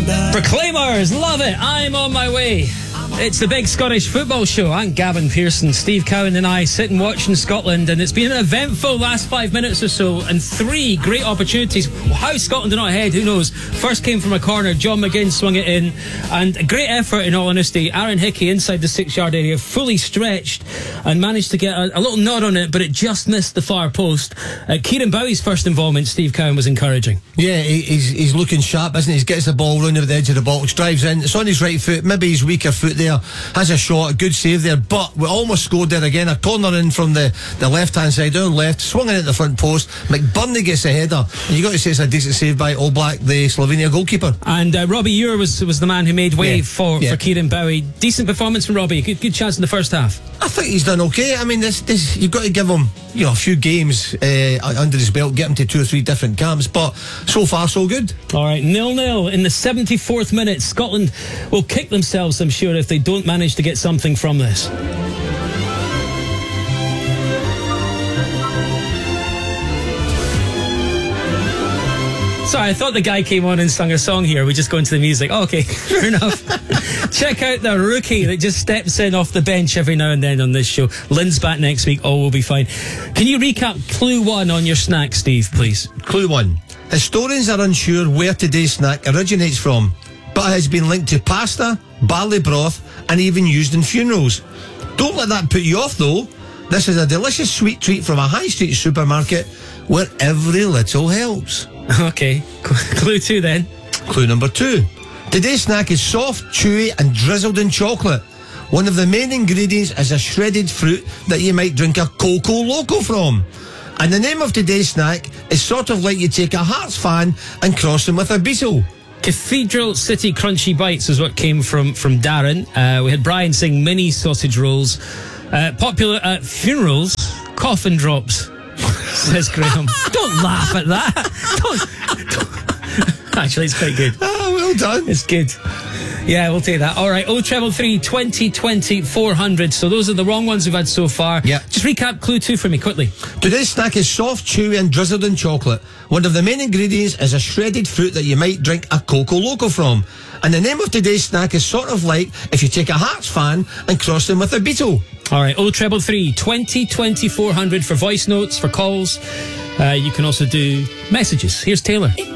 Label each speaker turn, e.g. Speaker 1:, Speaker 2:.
Speaker 1: Proclaimers, love it. I'm on my way. It's the Big Scottish Football Show. I'm Gavin Pearson. Steve Cowan and I sit and watch in Scotland, and it's been an eventful last 5 minutes or so, and three great opportunities. How Scotland are not ahead, who knows? First came from a corner, John McGinn swung it in, and a great effort in all honesty. Aaron Hickey inside the 6-yard area, fully stretched, and managed to get a little nod on it, but it just missed the far post. Kieran Bowie's first involvement, Steve Cowan, was encouraging.
Speaker 2: Yeah, he's looking sharp, isn't he? He gets the ball round the edge of the box, drives in, it's on his right foot, maybe his weaker foot there, has a shot, a good save there, but we almost scored there again. A corner in from the left hand side, down left, swung in at the front post. McBurney gets a header, and you got to say it's a decent save by Oblak, the Slovenia goalkeeper. And
Speaker 1: Robbie Ewer was the man who made way for Kieran Bowie. Decent performance from Robbie, good chance in the first half.
Speaker 2: I think he's done okay. I mean, this you've got to give him a few games under his belt, get him to 2 or 3 different camps, but so far so good.
Speaker 1: Alright, 0-0 in the 74th minute. Scotland will kick themselves, I'm sure, if they don't manage to get something from this. Sorry, I thought the guy came on and sung a song here. We just go into the music. Oh, okay, fair enough. Check out the rookie that just steps in off the bench every now and then on this show. Lynn's back next week. All will be fine. Can you recap clue 1 on your snack, Steve, please?
Speaker 2: Clue 1. Historians are unsure where today's snack originates from, but it has been linked to pasta, barley broth, and even used in funerals. Don't let that put you off, though. This is a delicious sweet treat from a high street supermarket where every little helps.
Speaker 1: Okay, clue 2 then.
Speaker 2: Clue number 2. Today's snack is soft, chewy and drizzled in chocolate. One of the main ingredients is a shredded fruit that you might drink a Coco Loco from. And the name of today's snack is sort of like you take a Hearts fan and cross them with a Beatle.
Speaker 1: Cathedral City Crunchy Bites is what came from Darren. We had Brian saying mini sausage rolls. Popular at funerals, coffin drops, says Graham. Don't laugh at that. Don't. Actually, it's quite good.
Speaker 2: Oh, well done.
Speaker 1: It's good. Yeah, we'll take that. All right, 033 20 20 400. So those are the wrong ones we've had so far.
Speaker 2: Yeah.
Speaker 1: Just recap clue 2 for me quickly.
Speaker 2: Today's snack is soft, chewy and drizzled in chocolate. One of the main ingredients is a shredded fruit that you might drink a Coco Loco from. And the name of today's snack is sort of like if you take a Hearts fan and cross them with a Beatle.
Speaker 1: All right, 033 20 20 400 for voice notes, for calls. You can also do messages. Here's Taylor.